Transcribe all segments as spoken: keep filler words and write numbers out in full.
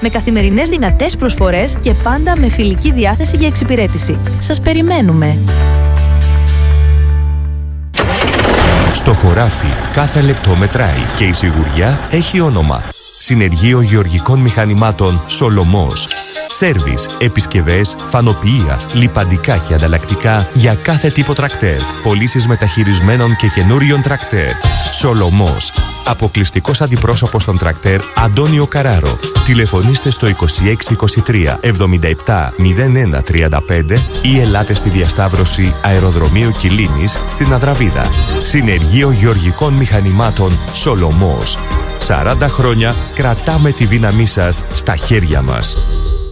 με καθημερινές δυνατές προσφορές και πάντα με φιλική διάθεση για εξυπηρέτηση. Σας περιμένουμε! Στο χωράφι κάθε λεπτό μετράει και η σιγουριά έχει όνομα. Συνεργείο Γεωργικών Μηχανημάτων Σολομός. Σέρβις, επισκευές, φανοποιεία, λιπαντικά και ανταλλακτικά για κάθε τύπο τρακτέρ. Πωλήσεις μεταχειρισμένων και καινούριων τρακτέρ. Σολομός. Αποκλειστικός αντιπρόσωπος των τρακτέρ Αντώνιο Καράρο. Τηλεφωνήστε στο είκοσι έξι είκοσι τρία εβδομήντα επτά μηδέν ένα τριάντα πέντε ή ελάτε στη διασταύρωση Αεροδρομίου Κιλίνης στην Αδραβίδα. Συνεργείο Γεωργικών Μηχανημάτων Σολομός. σαράντα χρόνια κρατάμε τη δύναμή σας στα χέρια μας.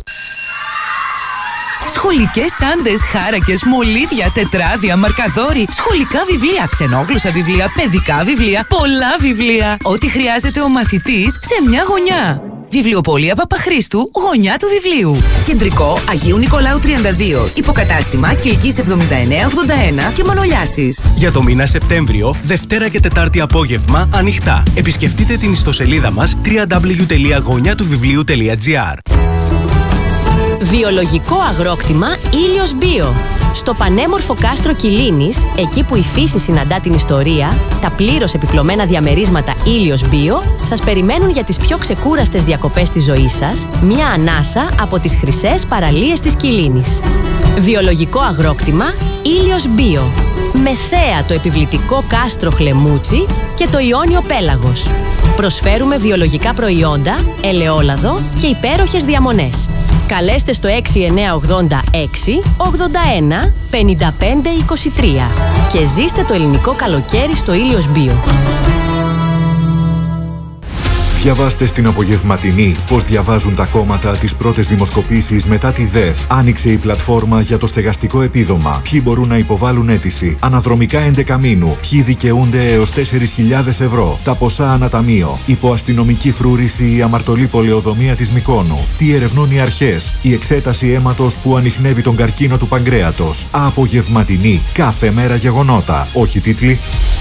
Σχολικές τσάντες, χάρακες, μολύβια, τετράδια, μαρκαδόροι, σχολικά βιβλία, ξενόγλωσσα βιβλία, παιδικά βιβλία, πολλά βιβλία. Ό,τι χρειάζεται ο μαθητής σε μια γωνιά. Βιβλιοπωλεία Παπαχρήστου, γωνιά του βιβλίου. Κεντρικό Αγίου Νικολάου τριάντα δύο. Υποκατάστημα Κιλκής εβδομήντα εννέα ογδόντα ένα και Μανολιάσης. Για το μήνα Σεπτέμβριο, Δευτέρα και Τετάρτη απόγευμα ανοιχτά. Επισκεφτείτε την ιστοσελίδα μας double-u double-u double-u τελεία γωνιά του βιβλίου τελεία τζι άρ. Βιολογικό αγρόκτημα Ήλιος Bio. Στο πανέμορφο κάστρο Κιλίνης, εκεί που η φύση συναντά την ιστορία, τα πλήρως επιπλωμένα διαμερίσματα Ήλιος Bio σας περιμένουν για τις πιο ξεκούραστες διακοπές της ζωής σας, μια ανάσα από τις χρυσές παραλίες της Κιλίνης. Βιολογικό αγρόκτημα Ήλιος Bio. Με θέα το επιβλητικό κάστρο Χλεμούτσι και το Ιόνιο Πέλαγος. Προσφέρουμε βιολογικά προϊόντα, ελαιόλαδο και υπέροχες διαμονές. Καλέστε στο έξι εννιά ογδόντα έξι ογδόντα ένα πενήντα πέντε είκοσι τρία και ζήστε το ελληνικό καλοκαίρι στο Ήλιος Bio. Διαβάστε στην απογευματινή πώς διαβάζουν τα κόμματα τις πρώτες δημοσκοπήσεις μετά τη ΔΕΘ. Άνοιξε η πλατφόρμα για το στεγαστικό επίδομα. Ποιοι μπορούν να υποβάλουν αίτηση. Αναδρομικά έντεκα μήνου. Ποιοι δικαιούνται έως τέσσερις χιλιάδες ευρώ. Τα ποσά αναταμείο. Υποαστυνομική φρούρηση η αμαρτωλή πολεοδομία της Μυκόνου. Τι ερευνούν οι αρχές. Η εξέταση αίματος που ανιχνεύει τον καρκίνο του παγκρέατος. Απογευματινή. Κάθε μέρα γεγονότα. Όχι τίτλοι.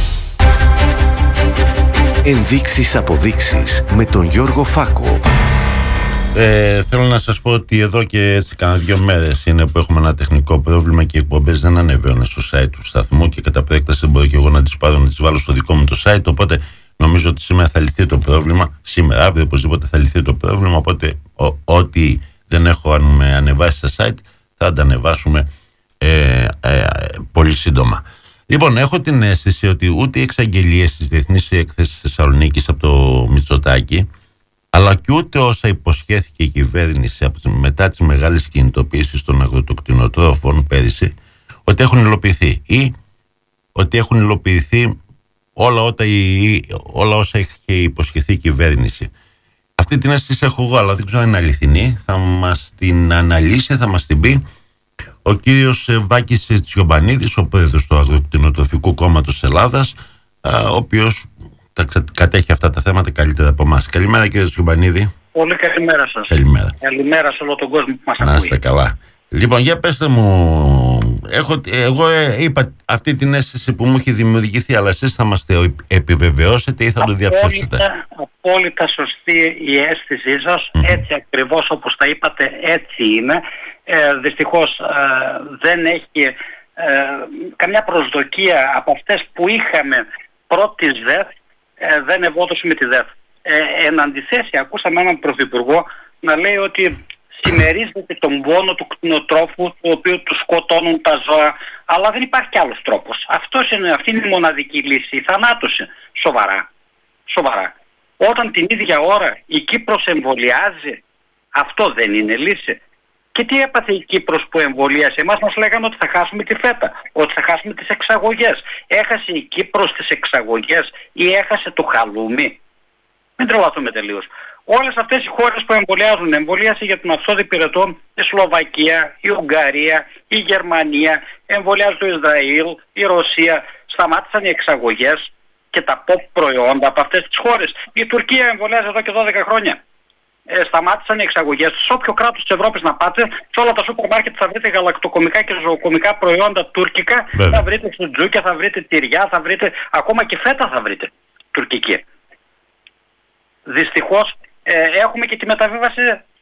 Ενδείξεις αποδείξεις με τον Γιώργο Φάκο. Ε, θέλω να σας πω ότι εδώ και έτσι κάνα δύο μέρες είναι που έχουμε ένα τεχνικό πρόβλημα και οι εκπομπές δεν ανεβαίνουν στο site του σταθμού και κατά προέκταση δεν μπορώ και εγώ να τις πάρω να τις βάλω στο δικό μου το site, οπότε νομίζω ότι σήμερα θα λυθεί το πρόβλημα, σήμερα αύριο οπωσδήποτε θα λυθεί το πρόβλημα, οπότε ό,τι δεν έχω ανεβάσει στα site θα τα ανεβάσουμε ε, ε, πολύ σύντομα. Λοιπόν, έχω την αίσθηση ότι ούτε οι εξαγγελίες στις διεθνείς εκθέσεις Θεσσαλονίκης από το Μητσοτάκη, αλλά και ούτε όσα υποσχέθηκε η κυβέρνηση μετά τις μεγάλες κινητοποιήσεις των αγροτοκτηνοτρόφων πέρυσι, ότι έχουν υλοποιηθεί ή ότι έχουν υλοποιηθεί όλα, ότα, όλα όσα είχε υποσχεθεί η κυβέρνηση. Αυτή την αίσθηση έχω εγώ, αλλά δεν ξέρω αν είναι αληθινή. Θα μας την αναλύσει, θα μας την πει ο κύριος Βάκης Τσιομπανίδης, ο πρόεδρος του Αγροκτηνοτροφικού Κόμματος Ελλάδας, ο οποίος τα κατέχει αυτά τα θέματα καλύτερα από εμάς. Καλημέρα κύριε Τσιομπανίδη. Πολύ καλημέρα σας. Καλημέρα. Καλημέρα σε όλο τον κόσμο που μας ακούει. Να είστε καλά. Λοιπόν, για πέστε μου, έχω, εγώ είπα αυτή την αίσθηση που μου έχει δημιουργηθεί, αλλά εσείς θα μας το επιβεβαιώσετε ή θα το διαψεύσετε? Απόλυτα σωστή η αίσθησή σας, mm-hmm. έτσι ακριβώς όπως τα είπατε, έτσι είναι. Ε, δυστυχώς ε, δεν έχει ε, καμιά προσδοκία από αυτές που είχαμε πρώτης ΔΕΘ, ε, δεν ευόδωσε με τη ΔΕΘ. Ε, εν αντιθέσει, ακούσαμε έναν πρωθυπουργό να λέει ότι συμμερίζεται τον πόνο του κτηνοτρόφου, το οποίο του σκοτώνουν τα ζώα, αλλά δεν υπάρχει κι άλλος τρόπος. Αυτός είναι, αυτή είναι η μοναδική λύση, η θανάτωση. Σοβαρά. Σοβαρά. Όταν την ίδια ώρα η Κύπρος εμβολιάζει, αυτό δεν είναι λύση? Και τι έπαθε η Κύπρος που εμβολίασε? Εμάς μας λέγανε ότι θα χάσουμε τη φέτα, ότι θα χάσουμε τις εξαγωγές. Έχασε η Κύπρος τις εξαγωγές ή έχασε το χαλούμι? Μην τρελαθούμε τελείως. Όλες αυτές οι χώρες που εμβολιάζουν, εμβολίασε για τον Αυστρόδη Πυρετό η Σλοβακία, η Ουγγαρία, η Γερμανία, εμβολιάζει το Ισραήλ, η Ρωσία. Σταμάτησαν οι εξαγωγές και τα pop προϊόντα από αυτές τις χώρες. Η Τουρκία εμβολιάζει εδώ και δώδεκα χρόνια. Ε, σταμάτησαν οι εξαγωγές τους. Σε όποιο κράτος της Ευρώπης να πάτε, σε όλα τα σούπερ μάρκετ θα βρείτε γαλακτοκομικά και ζωοκομικά προϊόντα τουρκικά. Βέβαια. Θα βρείτε σουτζούκια, θα βρείτε τυριά, θα βρείτε, ακόμα και φέτα θα βρείτε τουρκική. Δυστυχώς ε, έχουμε και τη μεταβίβαση